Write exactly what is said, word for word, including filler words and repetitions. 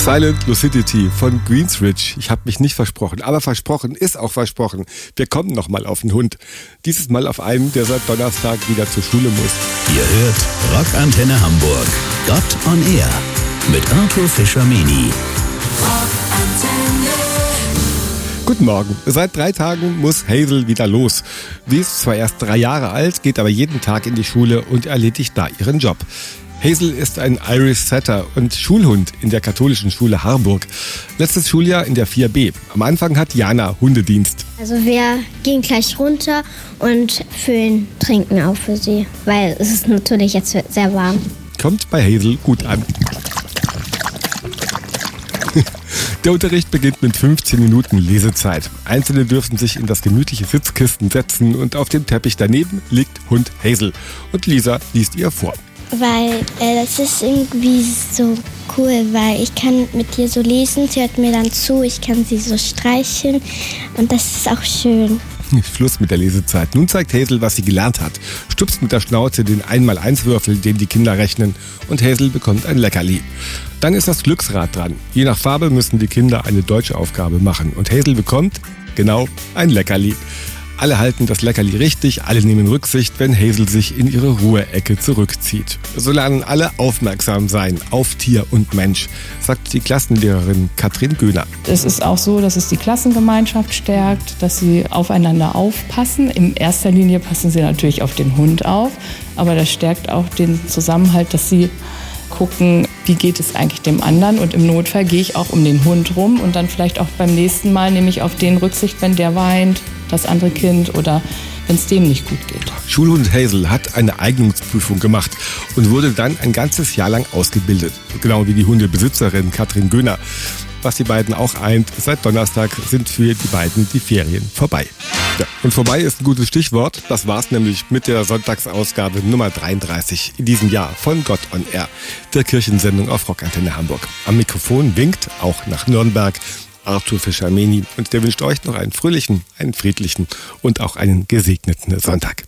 Silent Lucidity von Queensrÿche. Ich habe mich nicht versprochen, aber versprochen ist auch versprochen. Wir kommen nochmal auf den Hund. Dieses Mal auf einen, der seit Donnerstag wieder zur Schule muss. Ihr hört Rockantenne Hamburg. Gott on Air mit Arthur Fischer-Meni. Guten Morgen. Seit drei Tagen muss Hazel wieder los. Sie ist zwar erst drei Jahre alt, geht aber jeden Tag in die Schule und erledigt da ihren Job. Hazel ist ein Irish Setter und Schulhund in der katholischen Schule Harburg. Letztes Schuljahr in der vier B. Am Anfang hat Jana Hundedienst. Also wir gehen gleich runter und füllen Trinken auf für sie, weil es ist natürlich jetzt sehr warm. Kommt bei Hazel gut an. Der Unterricht beginnt mit fünfzehn Minuten Lesezeit. Einzelne dürfen sich in das gemütliche Sitzkissen setzen und auf dem Teppich daneben liegt Hund Hazel. Und Lisa liest ihr vor. Weil äh, das ist irgendwie so cool, weil ich kann mit ihr so lesen, sie hört mir dann zu, ich kann sie so streicheln und das ist auch schön. Schluss mit der Lesezeit. Nun zeigt Hazel, was sie gelernt hat. Stupst mit der Schnauze den eins mal eins Würfel, den die Kinder rechnen, und Hazel bekommt ein Leckerli. Dann ist das Glücksrad dran. Je nach Farbe müssen die Kinder eine deutsche Aufgabe machen und Hazel bekommt, genau, ein Leckerli. Alle halten das Leckerli richtig, alle nehmen Rücksicht, wenn Hazel sich in ihre Ruheecke zurückzieht. So lernen alle aufmerksam sein auf Tier und Mensch, sagt die Klassenlehrerin Katrin Göhner. Es ist auch so, dass es die Klassengemeinschaft stärkt, dass sie aufeinander aufpassen. In erster Linie passen sie natürlich auf den Hund auf, aber das stärkt auch den Zusammenhalt, dass sie gucken, wie geht es eigentlich dem anderen, und im Notfall gehe ich auch um den Hund rum und dann vielleicht auch beim nächsten Mal nehme ich auf den Rücksicht, wenn der weint, das andere Kind, oder wenn es dem nicht gut geht. Schulhund Hazel hat eine Eignungsprüfung gemacht und wurde dann ein ganzes Jahr lang ausgebildet. Genau wie die Hundebesitzerin Katrin Göhner. Was die beiden auch eint, seit Donnerstag sind für die beiden die Ferien vorbei. Ja, und vorbei ist ein gutes Stichwort. Das war's nämlich mit der Sonntagsausgabe Nummer dreiunddreißig in diesem Jahr von Gott on Air, der Kirchensendung auf Rockantenne Hamburg. Am Mikrofon winkt, auch nach Nürnberg, Arthur Fischer-Meni, und der wünscht euch noch einen fröhlichen, einen friedlichen und auch einen gesegneten Sonntag.